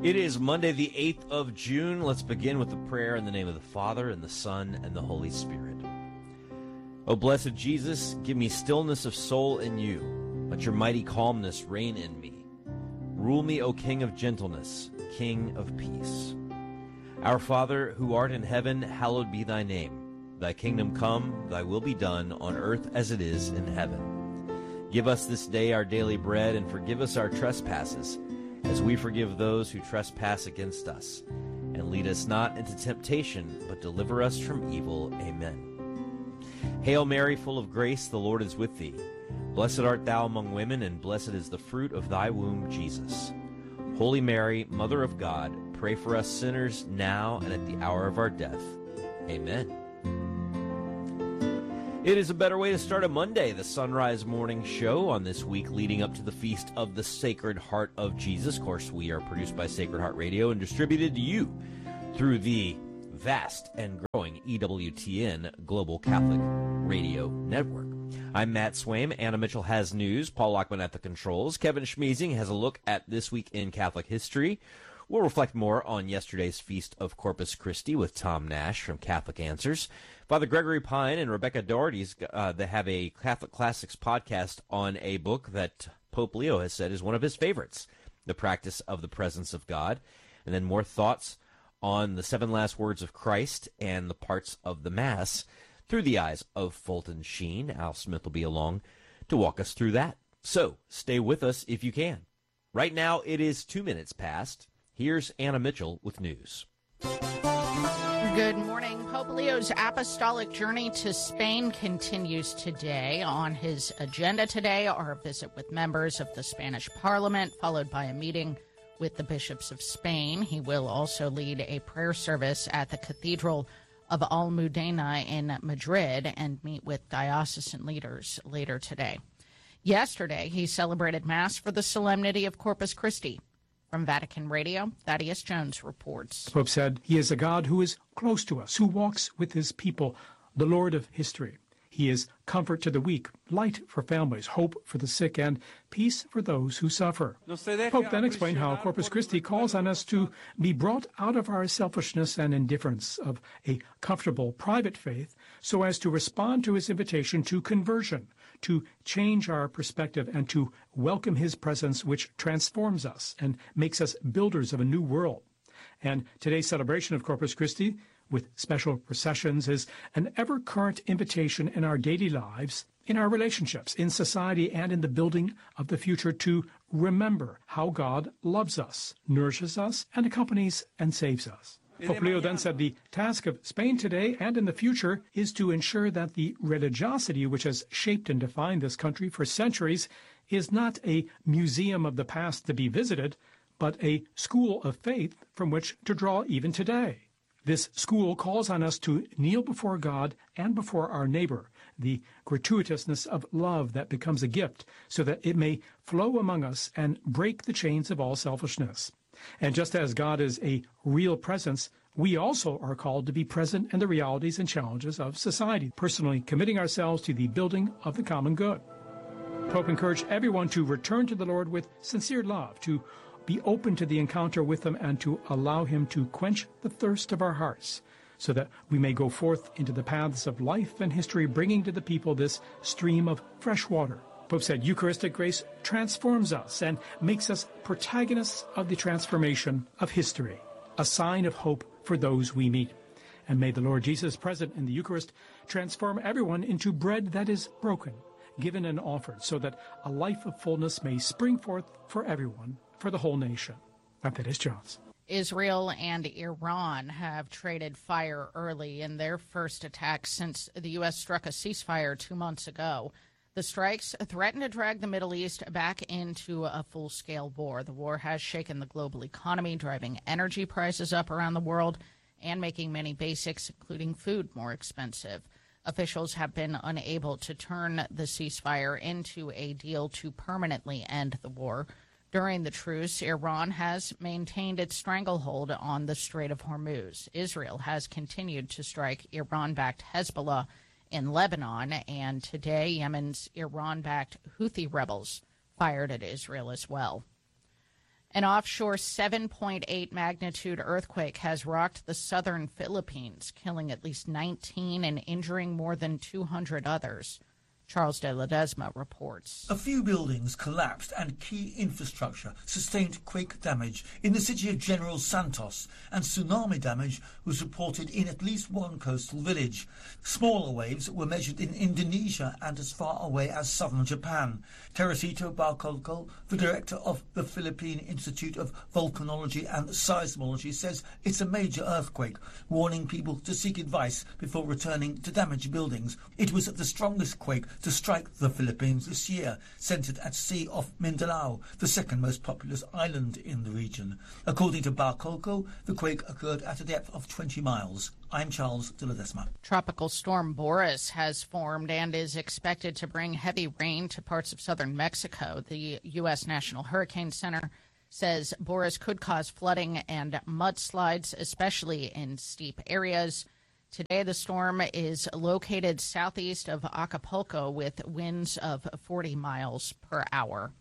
It is Monday, the 8th of June. Let's begin with the prayer in the name of the Father, and the Son, and the Holy Spirit. O blessed Jesus, give me stillness of soul in you. Let your mighty calmness reign in me. Rule me, O King of gentleness, King of peace. Our Father, who art in heaven, hallowed be thy name. Thy kingdom come, thy will be done, on earth as it is in heaven. Give us this day our daily bread, and forgive us our trespasses, as we forgive those who trespass against us. And lead us not into temptation, but deliver us from evil. Amen. Hail Mary, full of grace, the Lord is with thee. Blessed art thou among women, and blessed is the fruit of thy womb, Jesus. Holy Mary, Mother of God, pray for us sinners now and at the hour of our death. Amen. It is a better way to start a Monday, the Sunrise Morning Show, on this week leading up to the Feast of the Sacred Heart of Jesus. Of course, we are produced by Sacred Heart Radio and distributed to you through the vast and growing EWTN Global Catholic Radio Network. I'm Matt Swaim. Anna Mitchell has news. Paul Lockman at the controls. Kevin Schmeezing has a look at this week in Catholic history. We'll reflect more on yesterday's Feast of Corpus Christi with Tom Nash from Catholic Answers. Father Gregory Pine and Rebecca Doherty's they have a Catholic Classics podcast on a book that Pope Leo has said is one of his favorites, The Practice of the Presence of God. And then more thoughts on the 7 last words of Christ and the parts of the Mass through the eyes of Fulton Sheen. Al Smith will be along to walk us through that. So stay with us if you can. Right now it is 2 minutes past. Here's Anna Mitchell with news. Good morning. Pope Leo's apostolic journey to Spain continues today. On his agenda today are a visit with members of the Spanish Parliament, followed by a meeting with the bishops of Spain. He will also lead a prayer service at the Cathedral of Almudena in Madrid and meet with diocesan leaders later today. Yesterday, he celebrated Mass for the Solemnity of Corpus Christi. From Vatican Radio, Thaddeus Jones reports. The Pope said, "He is a God who is close to us, who walks with his people, the Lord of history. He is comfort to the weak, light for families, hope for the sick, and peace for those who suffer." The Pope then explained how Corpus Christi calls on us to be brought out of our selfishness and indifference of a comfortable private faith so as to respond to his invitation to conversion, to change our perspective, and to welcome his presence, which transforms us and makes us builders of a new world. And today's celebration of Corpus Christi, with special processions, is an ever-current invitation in our daily lives, in our relationships, in society, and in the building of the future to remember how God loves us, nourishes us, and accompanies and saves us. Pope Leo then said the task of Spain today and in the future is to ensure that the religiosity which has shaped and defined this country for centuries is not a museum of the past to be visited, but a school of faith from which to draw even today. This school calls on us to kneel before God and before our neighbor, the gratuitousness of love that becomes a gift, so that it may flow among us and break the chains of all selfishness. And just as God is a real presence, we also are called to be present in the realities and challenges of society, personally committing ourselves to the building of the common good. Pope encouraged everyone to return to the Lord with sincere love, to be open to the encounter with him, and to allow him to quench the thirst of our hearts, so that we may go forth into the paths of life and history, bringing to the people this stream of fresh water. Pope said Eucharistic grace transforms us and makes us protagonists of the transformation of history, a sign of hope for those we meet. And may the Lord Jesus present in the Eucharist transform everyone into bread that is broken, given and offered, so that a life of fullness may spring forth for everyone, for the whole nation. I'm Thaddeus Jones. Israel and Iran have traded fire early in their first attack since the U.S. struck a ceasefire 2 months ago. The strikes threaten to drag the Middle East back into a full-scale war. The war has shaken the global economy, driving energy prices up around the world and making many basics, including food, more expensive. Officials have been unable to turn the ceasefire into a deal to permanently end the war. During the truce, Iran has maintained its stranglehold on the Strait of Hormuz. Israel has continued to strike Iran-backed Hezbollah in Lebanon, and today Yemen's Iran-backed Houthi rebels fired at Israel as well. An offshore 7.8 magnitude earthquake has rocked the southern Philippines, killing at least 19 and injuring more than 200 others. Charles de Ledesma reports. A few buildings collapsed and key infrastructure sustained quake damage in the city of General Santos, and tsunami damage was reported in at least one coastal village. Smaller waves were measured in Indonesia and as far away as southern Japan. Teresito Barcolco, the director of the Philippine Institute of Volcanology and Seismology, says it's a major earthquake, warning people to seek advice before returning to damaged buildings. It was the strongest quake to strike the Philippines this year, centred at sea off Mindanao, the second most populous island in the region. According to Barcolco, the quake occurred at a depth of 20 miles. I'm Charles de Ledesma. Tropical storm Boris has formed and is expected to bring heavy rain to parts of southern Mexico. The U.S. National Hurricane Center says Boris could cause flooding and mudslides, especially in steep areas. Today, the storm is located southeast of Acapulco with winds of 40 miles per hour.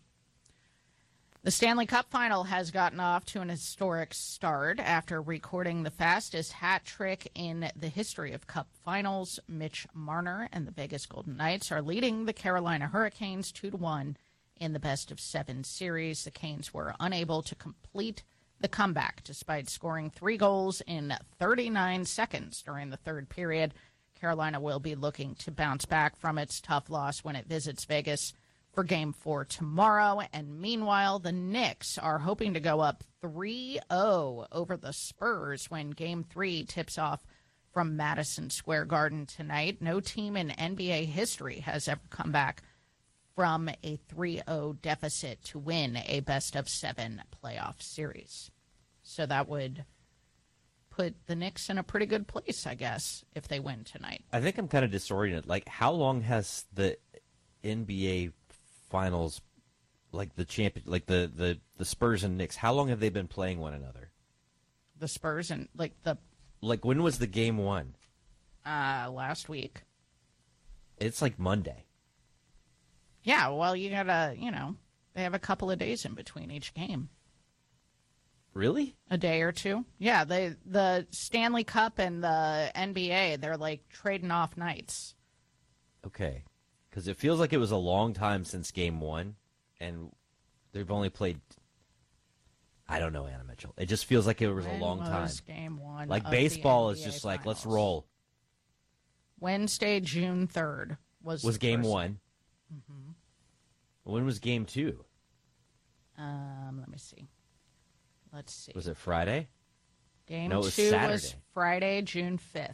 The Stanley Cup final has gotten off to an historic start after recording the fastest hat trick in the history of Cup finals. Mitch Marner and the Vegas Golden Knights are leading the Carolina Hurricanes 2-1 in the best-of-7 series. The Canes were unable to complete the comeback despite scoring 3 goals in 39 seconds during the third period. Carolina will be looking to bounce back from its tough loss when it visits Vegas for Game 4 tomorrow. And meanwhile, the Knicks are hoping to go up 3-0 over the Spurs when Game 3 tips off from Madison Square Garden tonight. No team in NBA history has ever come back from a 3-0 deficit to win a best-of-7 playoff series. So that would put the Knicks in a pretty good place, I guess, if they win tonight. I think I'm kind of disoriented. Like, how long has the NBA Finals, like the champion, like the Spurs and Knicks, how long have they been playing one another? The Spurs and, like when was the game one? Last week. It's like Monday. Yeah, well, you gotta, they have a couple of days in between each game. Really? A day or two. Yeah, the Stanley Cup and the NBA, they're like trading off nights. Okay. Because it feels like it was a long time since game one, and they've only played, I don't know, Anna Mitchell. It just feels like it was a long time. Game one. Like baseball is just like, let's roll. Wednesday, June 3rd was game one. Mm-hmm. When was game 2? Let me see. Let's see. Was it Friday? Game no, it was 2 Saturday. Was Friday, June 5th.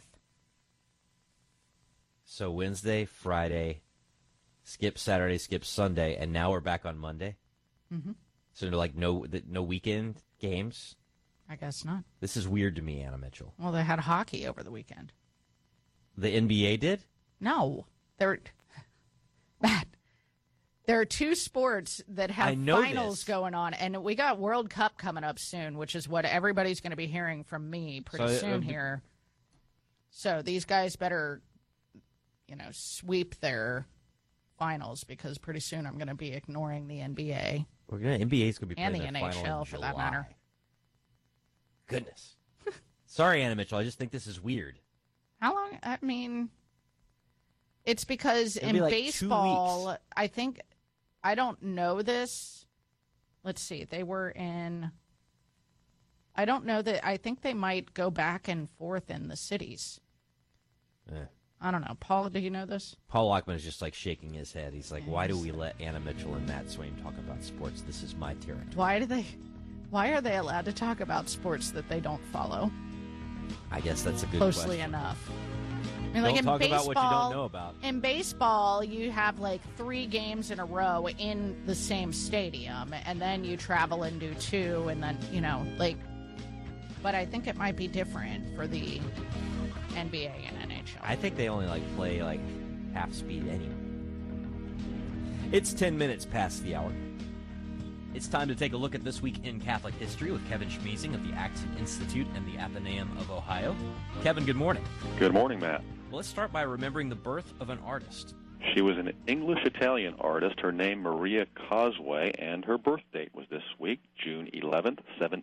So Wednesday, Friday, skip Saturday, skip Sunday, and now we're back on Monday? Mm-hmm. So like no weekend games? I guess not. This is weird to me, Anna Mitchell. Well, they had hockey over the weekend. The NBA did? No. Matt, there are 2 sports that have finals going on, and we got World Cup coming up soon, which is what everybody's going to be hearing from me pretty soon here. So these guys better, sweep their finals, because pretty soon I'm going to be ignoring the NBA. NBA's going to be playing and the NHL final for that matter. Goodness. Sorry, Anna Mitchell. I just think this is weird. How long? I mean, it's because It'll in be like baseball, I don't know this. Let's see. They were in. I don't know that. I think they might go back and forth in the cities. I don't know. Paul, do you know this? Paul Lockman is just like shaking his head. He's like, why do we let Anna Mitchell and Matt Swain talk about sports? This is my territory. Why are they allowed to talk about sports that they don't follow? I guess that's a good closely question. Enough. I Don't mean, like talk in baseball, about what you don't know about. In baseball, you have like 3 games in a row in the same stadium, and then you travel and do 2, and then, but I think it might be different for the NBA and NHL. I think they only play half speed anyway. It's 10 minutes past the hour. It's time to take a look at This Week in Catholic History with Kevin Schmiesing of the Axon Institute and the Athenaeum of Ohio. Kevin, good morning. Good morning, Matt. Well, let's start by remembering the birth of an artist. She was an English-Italian artist, her name Maria Causeway, and her birth date was this week, June 11th,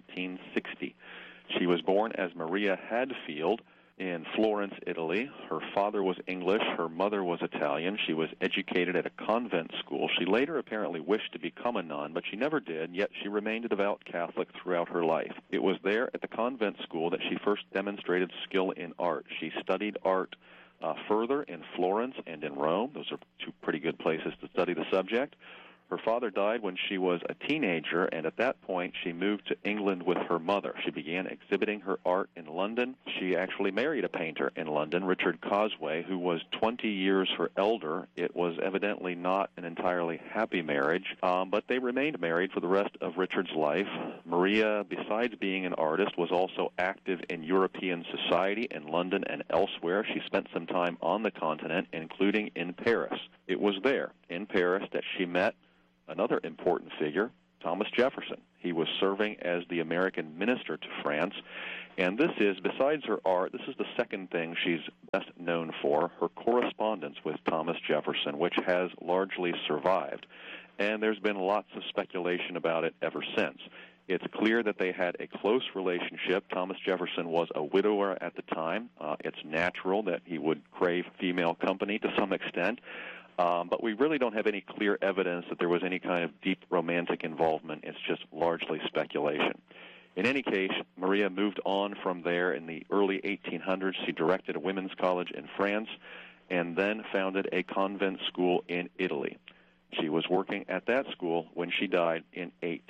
1760. She was born as Maria Hadfield in Florence, Italy. Her father was English, her mother was Italian. She was educated at a convent school. She later apparently wished to become a nun, but she never did, yet she remained a devout Catholic throughout her life. It was there at the convent school that she first demonstrated skill in art. She studied art further in Florence and in Rome. Those are two pretty good places to study the subject. Her father died when she was a teenager, and at that point she moved to England with her mother. She began exhibiting her art in London. She actually married a painter in London, Richard Causeway, who was 20 years her elder. It was evidently not an entirely happy marriage, but they remained married for the rest of Richard's life. Maria, besides being an artist, was also active in European society in London and elsewhere. She spent some time on the continent, including in Paris. It was there, in Paris, that she met another important figure, Thomas Jefferson. He was serving as the American minister to France, and this is, besides her art, this is the second thing she's best known for, her correspondence with Thomas Jefferson, which has largely survived, and there's been lots of speculation about it ever since. It's clear that they had a close relationship. Thomas Jefferson was a widower at the time. It's natural that he would crave female company to some extent. But we really don't have any clear evidence that there was any kind of deep romantic involvement. It's just largely speculation. In any case, Maria moved on from there in the early 1800s. She directed a women's college in France and then founded a convent school in Italy. She was working at that school when she died in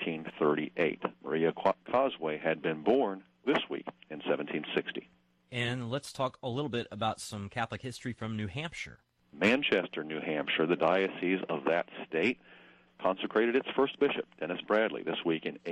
1838. Maria Causeway had been born this week in 1760. And let's talk a little bit about some Catholic history from New Hampshire. Manchester, New Hampshire, the diocese of that state, consecrated its first bishop, Dennis Bradley, this week in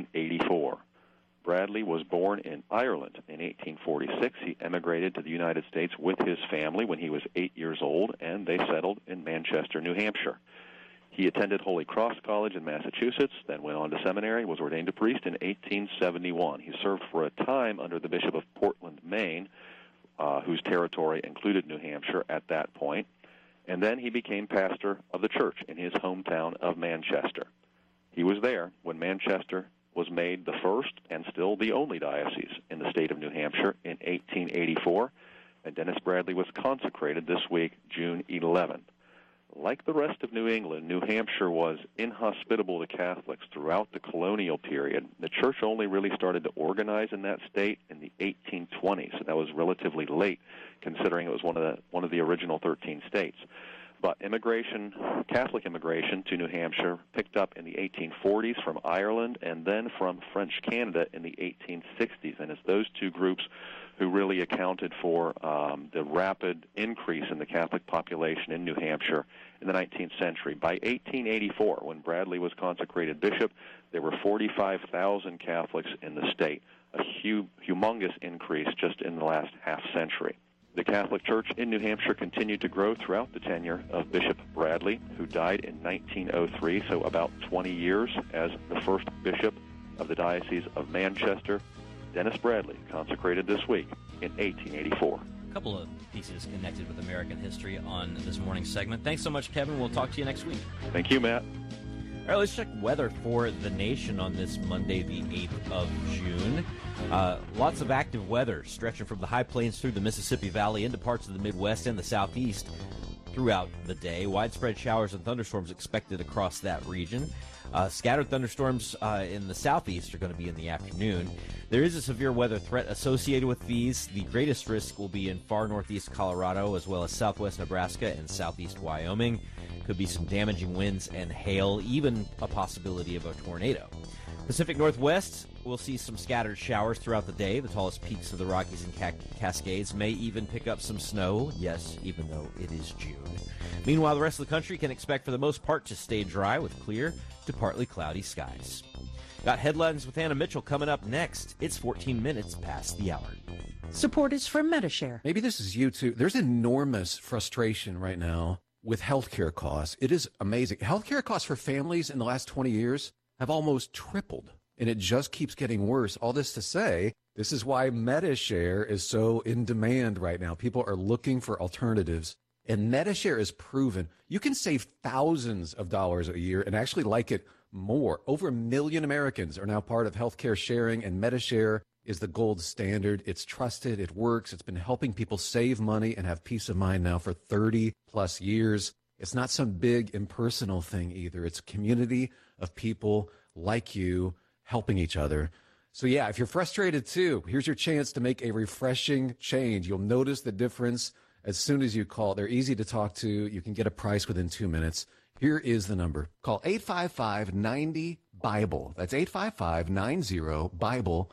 1884. Bradley was born in Ireland in 1846. He emigrated to the United States with his family when he was 8 years old, and they settled in Manchester, New Hampshire. He attended Holy Cross College in Massachusetts, then went on to seminary, was ordained a priest in 1871. He served for a time under the Bishop of Portland, Maine, whose territory included New Hampshire at that point, and then he became pastor of the church in his hometown of Manchester. He was there when Manchester was made the first and still the only diocese in the state of New Hampshire in 1884, and Dennis Bradley was consecrated this week, June 11th. Like the rest of New England, New Hampshire was inhospitable to Catholics throughout the colonial period. The church only really started to organize in that state in the 1820s, so that was relatively late, considering it was one of the original 13 states. But Catholic immigration to New Hampshire picked up in the 1840s from Ireland and then from French Canada in the 1860s, and it's those two groups who really accounted for the rapid increase in the Catholic population in New Hampshire in the 19th century. By 1884, when Bradley was consecrated bishop, there were 45,000 Catholics in the state, a humongous increase just in the last half-century. The Catholic Church in New Hampshire continued to grow throughout the tenure of Bishop Bradley, who died in 1903, so about 20 years as the first bishop of the Diocese of Manchester. Dennis Bradley, consecrated this week in 1884. A couple of pieces connected with American history on this morning's segment. Thanks so much, Kevin. We'll talk to you next week. Thank you, Matt. All right, let's check weather for the nation on this Monday, the 8th of June. Lots of active weather stretching from the high plains through the Mississippi Valley into parts of the Midwest and the Southeast throughout the day. Widespread showers and thunderstorms expected across that region. Scattered thunderstorms in the southeast are going to be in the afternoon. There is a severe weather threat associated with these. The greatest risk will be in far northeast Colorado, as well as southwest Nebraska and southeast Wyoming. Could be some damaging winds and hail, even a possibility of a tornado. Pacific Northwest, we'll see some scattered showers throughout the day. The tallest peaks of the Rockies and Cascades may even pick up some snow, yes, even though it is June. Meanwhile, the rest of the country can expect for the most part to stay dry with clear to partly cloudy skies. Got headlines with Anna Mitchell coming up next. It's 14 minutes past the hour. Support is from Medi-Share. Maybe this is you too. There's enormous frustration right now with healthcare costs. It is amazing. Healthcare costs for families in the last 20 years have almost tripled, and it just keeps getting worse. All this to say, this is why Medi-Share is so in demand right now. People are looking for alternatives And Medi-Share is proven. You can save thousands of dollars a year and actually like it more. Over 1 million Americans are now part of healthcare sharing, and Medi-Share is the gold standard. It's trusted. It works. It's been helping people save money and have peace of mind now for 30 plus years. It's not some big impersonal thing either. It's a community of people like you helping each other. So yeah, if you're frustrated too, here's your chance to make a refreshing change. You'll notice the difference as soon as you call. They're easy to talk to. You can get a price within 2 minutes. Here is the number. Call 855-90-BIBLE. That's 855-90-BIBLE.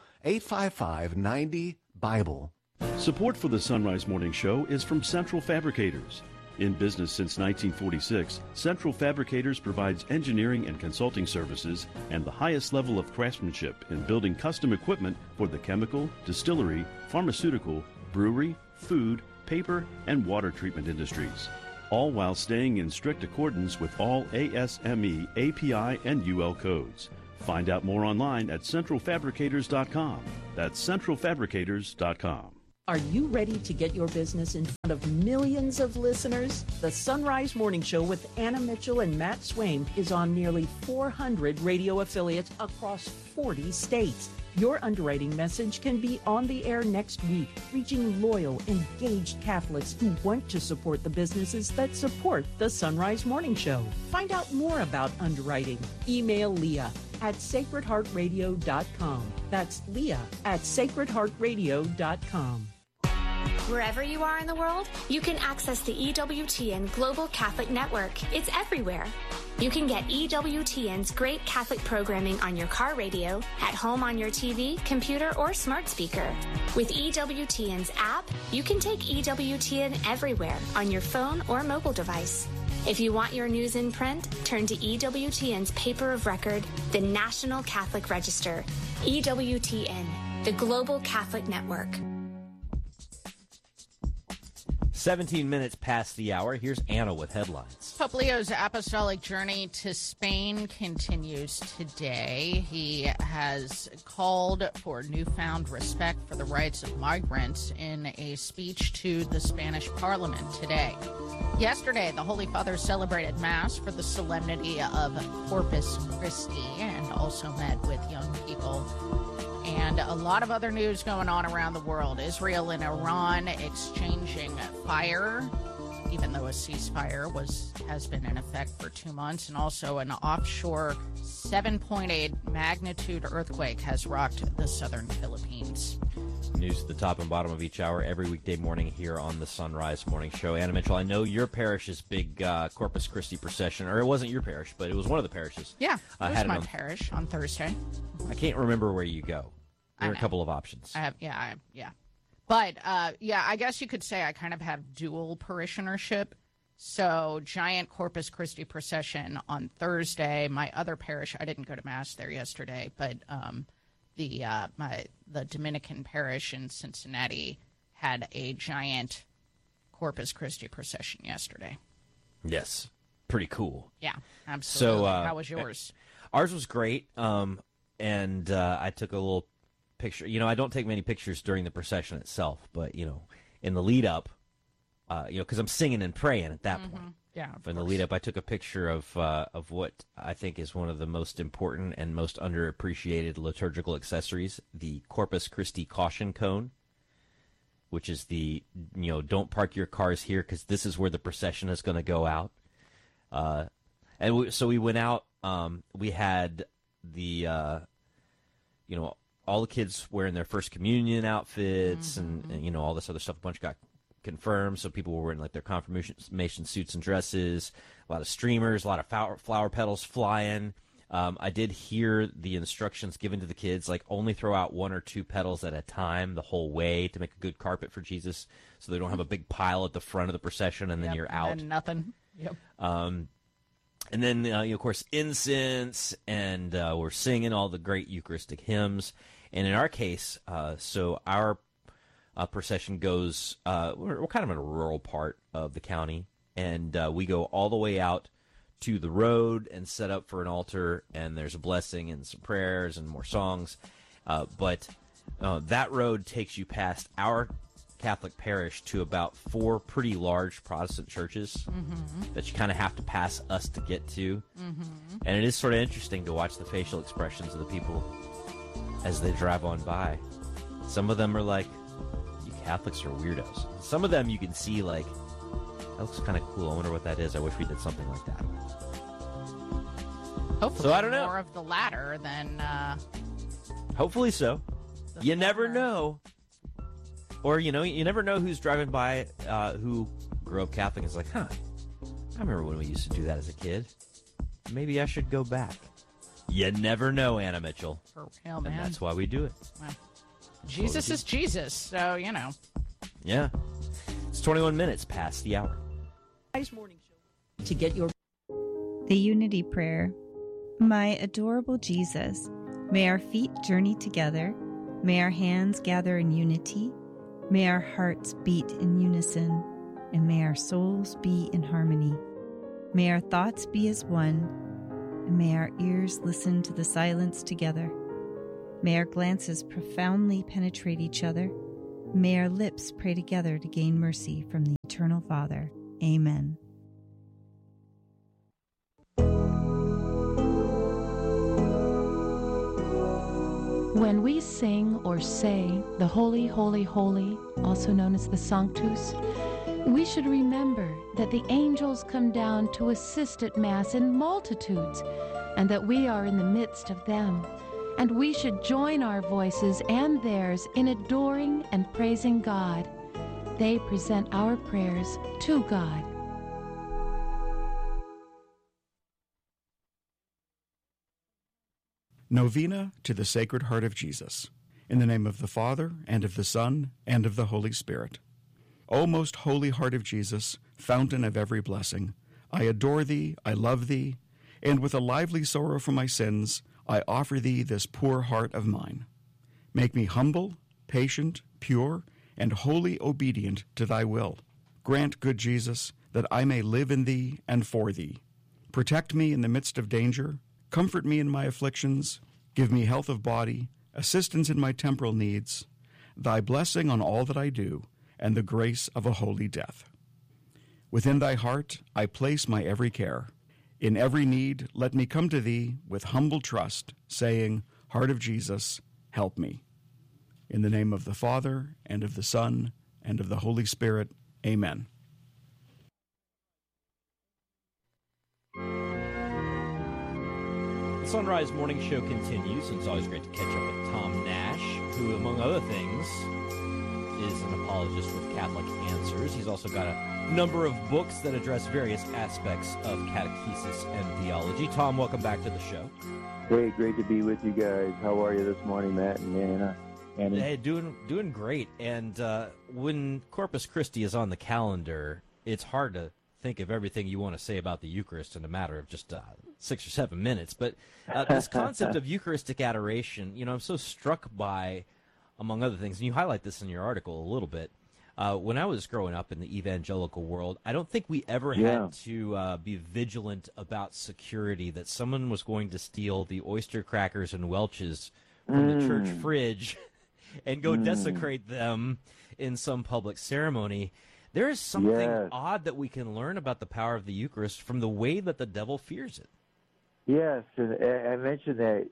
855-90-BIBLE. Support for the Sunrise Morning Show is from Central Fabricators. In business since 1946, Central Fabricators provides engineering and consulting services and the highest level of craftsmanship in building custom equipment for the chemical, distillery, pharmaceutical, brewery, food, paper, and water treatment industries, all while staying in strict accordance with all ASME, API, and UL codes. Find out more online at centralfabricators.com. That's centralfabricators.com. Are you ready to get your business in front of millions of listeners? The Sunrise Morning Show with Anna Mitchell and Matt Swain is on nearly 400 radio affiliates across 40 states. Your underwriting message can be on the air next week, reaching loyal, engaged Catholics who want to support the businesses that support the Sunrise Morning Show. Find out more about underwriting. Email Leah at sacredheartradio.com. That's Leah at sacredheartradio.com. Wherever you are in the world, you can access the EWTN Global Catholic Network. It's everywhere. You can get EWTN's great Catholic programming on your car radio, at home on your TV, computer, or smart speaker. With EWTN's app, you can take EWTN everywhere on your phone or mobile device. If you want your news in print, turn to EWTN's paper of record, the National Catholic Register. EWTN, the Global Catholic Network. 17 minutes past the hour. Here's Anna with headlines. Pope Leo's apostolic journey to Spain continues today. He has called for newfound respect for the rights of migrants in a speech to the Spanish Parliament today. Yesterday, the Holy Father celebrated Mass for the solemnity of Corpus Christi and also met with young people. And a lot of other news going on around the world. Israel and Iran exchanging fire, even though a ceasefire has been in effect for 2 months. And also an offshore 7.8 magnitude earthquake has rocked the southern Philippines. News at the top and bottom of each hour every weekday morning here on the Sunrise Morning Show. Anna Mitchell, I know your parish's big Corpus Christi procession, or it wasn't your parish, but it was one of the parishes. Yeah, it was my parish on Thursday. I can't remember where you go. There are a couple of options. Yeah. But, I guess you could say I kind of have dual parishonership. So, giant Corpus Christi procession on Thursday. My other parish, I didn't go to Mass there yesterday, but the Dominican parish in Cincinnati had a giant Corpus Christi procession yesterday. Yes. Pretty cool. Yeah, absolutely. So, how was yours? Ours was great. And I took a little picture. I don't take many pictures during the procession itself, but, in the lead up, because I'm singing and praying at that point. Yeah, in the lead up, I took a picture of what I think is one of the most important and most underappreciated liturgical accessories, the Corpus Christi caution cone, which is the, don't park your cars here because this is where the procession is going to go out. So we went out. We had the, all the kids wearing their first communion outfits and all this other stuff. A bunch got confirmed, so people were wearing like their confirmation suits and dresses, a lot of streamers, a lot of flower petals flying. I did hear the instructions given to the kids, like only throw out 1 or 2 petals at a time the whole way to make a good carpet for Jesus, so they don't have a big pile at the front of the procession and then you're out. And nothing. Yep. And then, of course, incense, and we're singing all the great Eucharistic hymns. And in our case, so our procession goes, we're kind of in a rural part of the county, and we go all the way out to the road and set up for an altar, and there's a blessing and some prayers and more songs. But that road takes you past our Catholic parish to about 4 pretty large Protestant churches that you kind of have to pass us to get to. And it is sort of interesting to watch the facial expressions of the people as they drive on by. Some of them are like, you Catholics are weirdos. Some of them you can see like, that looks kind of cool. I wonder what that is. I wish we did something like that. Hopefully So I don't know. more of the latter than... Hopefully so. You never know. Or, you never know who's driving by who grew up Catholic and is like, I remember when we used to do that as a kid. Maybe I should go back. You never know, Anna Mitchell. For real, man. And that's why we do it. Well, Jesus is Jesus, so, Yeah. It's 21 minutes past the hour. Morning Show. To get your... The Unity Prayer. My adorable Jesus, may our feet journey together, may our hands gather in unity, may our hearts beat in unison, and may our souls be in harmony. May our thoughts be as one, and may our ears listen to the silence together. May our glances profoundly penetrate each other. May our lips pray together to gain mercy from the Eternal Father. Amen. When we sing or say the Holy, Holy, Holy, also known as the Sanctus, we should remember that the angels come down to assist at Mass in multitudes, and that we are in the midst of them. And we should join our voices and theirs in adoring and praising God. They present our prayers to God. Novena to the Sacred Heart of Jesus. In the name of the Father, and of the Son, and of the Holy Spirit. O most holy heart of Jesus, fountain of every blessing, I adore thee, I love thee, and with a lively sorrow for my sins, I offer thee this poor heart of mine. Make me humble, patient, pure, and wholly obedient to thy will. Grant, good Jesus, that I may live in thee and for thee. Protect me in the midst of danger, comfort me in my afflictions, give me health of body, assistance in my temporal needs, thy blessing on all that I do, and the grace of a holy death. Within thy heart I place my every care. In every need let me come to thee with humble trust, saying, Heart of Jesus, help me. In the name of the Father, and of the Son, and of the Holy Spirit, amen. The Sunrise Morning Show continues, and it's always great to catch up with Tom Nash, who, among other things, is an apologist with Catholic Answers. He's also got a number of books that address various aspects of catechesis and theology. Tom, welcome back to the show. Hey, great to be with you guys. How are you this morning, Matt and Anna? Hey, doing great. And when Corpus Christi is on the calendar, it's hard to think of everything you want to say about the Eucharist in a matter of just 6 or 7 minutes. But this concept of Eucharistic adoration, I'm so struck by, among other things, and you highlight this in your article a little bit, when I was growing up in the evangelical world, I don't think we ever had to be vigilant about security, that someone was going to steal the oyster crackers and Welch's from the church fridge and go desecrate them in some public ceremony. There is something odd that we can learn about the power of the Eucharist from the way that the devil fears it. Yes, and I mentioned that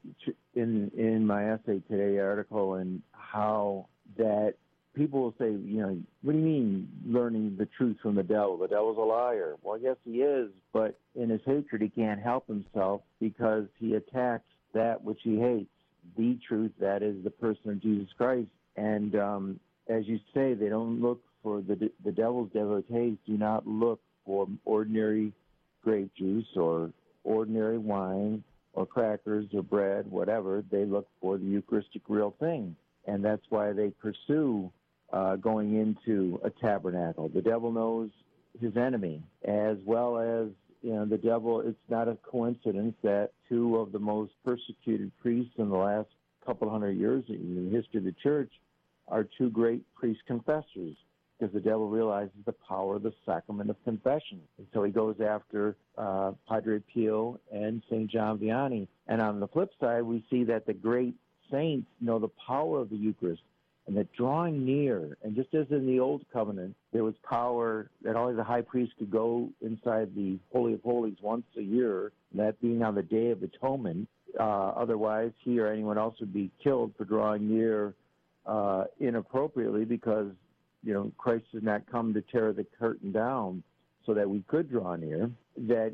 in my essay today article, and how that people will say, what do you mean learning the truth from the devil? The devil's a liar. Well, yes, he is, but in his hatred, he can't help himself because he attacks that which he hates, the truth, that is the person of Jesus Christ. And as you say, they don't look for the devil's devotees do not look for ordinary grape juice or ordinary wine or crackers or bread, whatever. They look for the Eucharistic real thing. And that's why they pursue going into a tabernacle. The devil knows his enemy, as well as, the devil, it's not a coincidence that two of the most persecuted priests in the last couple hundred years in the history of the church are two great priest confessors, because the devil realizes the power of the sacrament of confession. And so he goes after Padre Pio and St. John Vianney. And on the flip side, we see that the great saints know the power of the Eucharist. and that drawing near, and just as in the Old Covenant, there was power that only the high priest could go inside the Holy of Holies once a year, that being on the Day of Atonement. Otherwise, he or anyone else would be killed for drawing near inappropriately, because, you know, Christ did not come to tear the curtain down so that we could draw near, that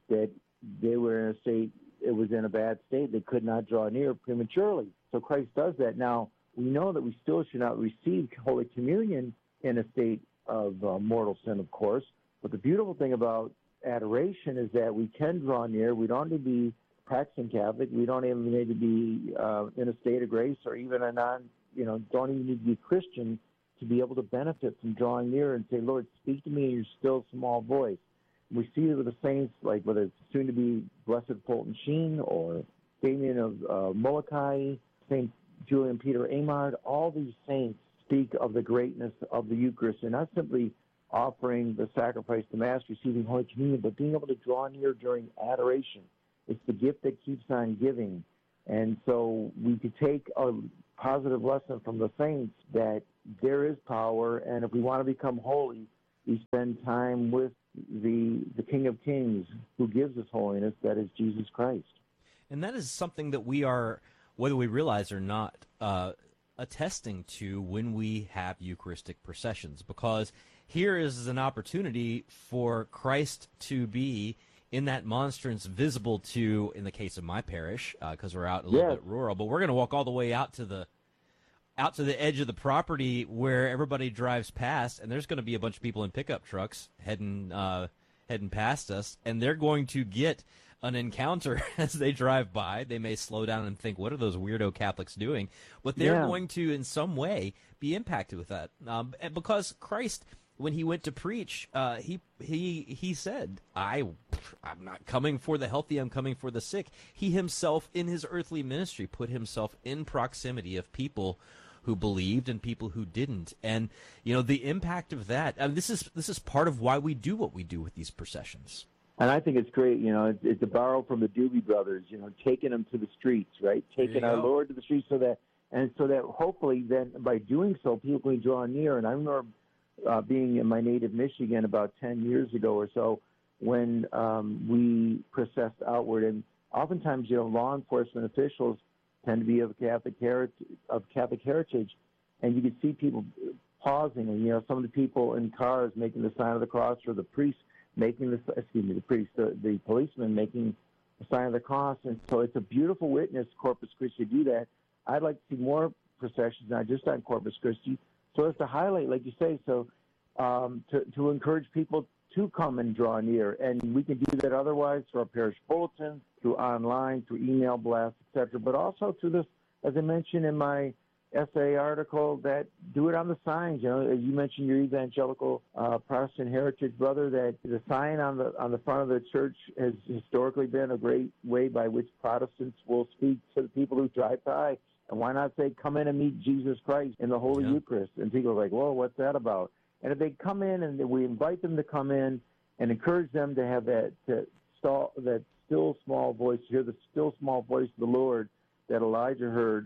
they were in a state, it was in a bad state. They could not draw near prematurely. So Christ does that. Now, we know that we still should not receive Holy Communion in a state of mortal sin, of course. But the beautiful thing about adoration is that we can draw near. We don't need to be practicing Catholic. We don't even need to be in a state of grace, or even don't even need to be Christian to be able to benefit from drawing near and say, Lord, speak to me in your still small voice. We see it with the saints, like whether it's soon to be Blessed Fulton Sheen or Damien of Molokai, St. Julian Peter Amard. All these saints speak of the greatness of the Eucharist, and not simply offering the sacrifice to Mass, receiving Holy Communion, but being able to draw near during adoration. It's the gift that keeps on giving. And so we could take a positive lesson from the saints that there is power, and if we want to become holy, we spend time with the King of Kings who gives us holiness, that is Jesus Christ. And that is something that we are, whether we realize or not, attesting to when we have Eucharistic processions, because here is an opportunity for Christ to be in that monstrance, visible to, in the case of my parish, because we're out a little bit rural, but we're going to walk all the way out to the edge of the property where everybody drives past, and there's going to be a bunch of people in pickup trucks heading past us, and they're going to get an encounter as they drive by. They may slow down and think, what are those weirdo Catholics doing? But they're going to, in some way, be impacted with that. And because Christ, when he went to preach, he said, I'm not coming for the healthy, I'm coming for the sick. He himself, in his earthly ministry, put himself in proximity of people who believed and people who didn't. And, you know, the impact of that, and this is part of why we do what we do with these processions. And I think it's great, you know, it's to borrow from the Doobie Brothers, you know, taking them to the streets, right? Taking our Lord to the streets so that hopefully then by doing so, people can draw near. And I remember being in my native Michigan about 10 years ago or so when we processed outward. And oftentimes, you know, law enforcement officials tend to be of Catholic heritage, and you could see people pausing, and, you know, some of the people in cars making the sign of the cross, or the priest making the policeman making the sign of the cross. And so it's a beautiful witness, Corpus Christi, to do that. I'd like to see more processions, not just on Corpus Christi, so as to highlight, like you say, so to encourage people to come and draw near. And we can do that otherwise through our parish bulletin, through online, through email blasts, etc., but also through this, as I mentioned in my essay article, that do it on the signs. You know, as you mentioned, your evangelical Protestant heritage, brother, that the sign on the front of the church has historically been a great way by which Protestants will speak to the people who drive by. And why not say, come in and meet Jesus Christ in the Holy Eucharist? And people are like, whoa, what's that about? And if they come in, and we invite them to come in and encourage them to have that still small voice, to hear the still small voice of the Lord that Elijah heard,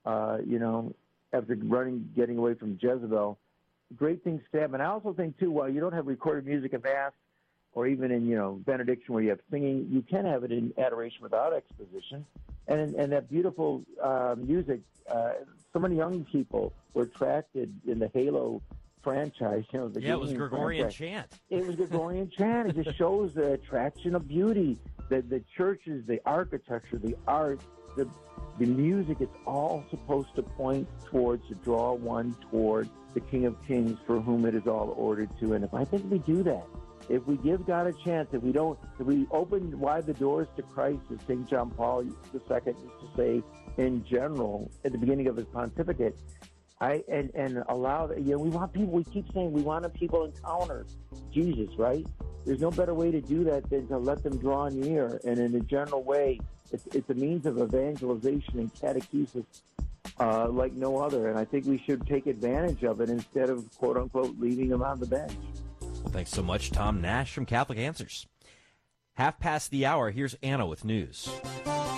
after getting away from Jezebel, great things to have. And I also think, too, while you don't have recorded music in Mass or even in, benediction where you have singing, you can have it in adoration without exposition. And that beautiful music, so many young people were attracted in the Halo franchise. It was Gregorian chant. It was Gregorian chant. It just shows the attraction of beauty. The churches, the architecture, the art, the music, it's all supposed to point towards, to draw one toward the King of Kings, for whom it is all ordered to. And if I think we do that, if we give God a chance, if we open wide the doors to Christ, as St. John Paul II used to say in general at the beginning of his pontificate, and allow, we want people, we keep saying we want people to encounter Jesus, right? There's no better way to do that than to let them draw near. And in a general way, it's a means of evangelization and catechesis like no other. And I think we should take advantage of it instead of, quote unquote, leaving them on the bench. Well, thanks so much, Tom Nash from Catholic Answers. 1:30 the hour, here's Anna with news.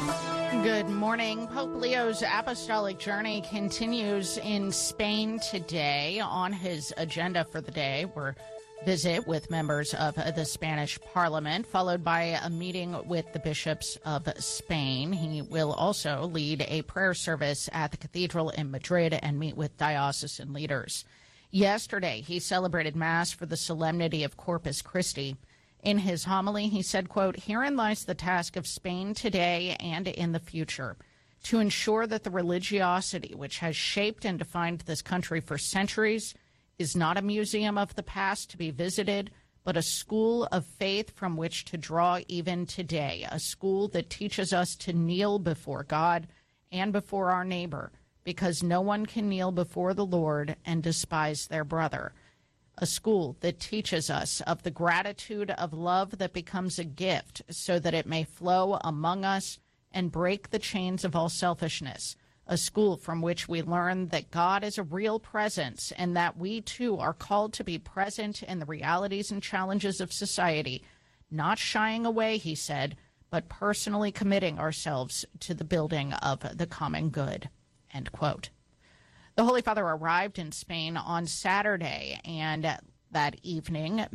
Good morning. Pope Leo's apostolic journey continues in Spain today. On his agenda for the day were visit with members of the Spanish Parliament, followed by a meeting with the bishops of Spain. He will also lead a prayer service at the cathedral in Madrid and meet with diocesan leaders. Yesterday, he celebrated Mass for the solemnity of Corpus Christi. In his homily, he said, quote, "Herein lies the task of Spain today and in the future, to ensure that the religiosity which has shaped and defined this country for centuries is not a museum of the past to be visited, but a school of faith from which to draw even today, a school that teaches us to kneel before God and before our neighbor, because no one can kneel before the Lord and despise their brother. A school that teaches us of the gratitude of love that becomes a gift so that it may flow among us and break the chains of all selfishness. A school from which we learn that God is a real presence and that we, too, are called to be present in the realities and challenges of society, not shying away," he said, "but personally committing ourselves to the building of the common good," end quote. The Holy Father arrived in Spain on Saturday, and that evening